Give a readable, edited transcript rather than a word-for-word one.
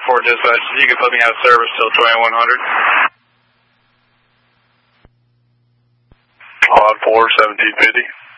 4 dispatch, you can put me out of service till 2100. Quad 4, 1750.